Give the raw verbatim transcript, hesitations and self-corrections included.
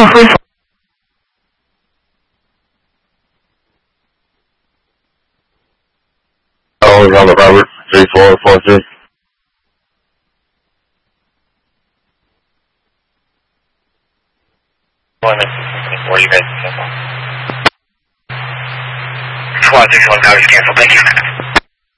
first. Oh, on the Robert, three four four three. Where you guys? Squad six one, copy, cancel, thank you.